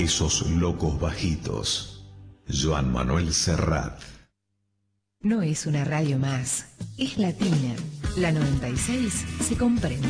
Esos locos bajitos. Joan Manuel Serrat. No es una radio más, es latina. La 96 se comprende.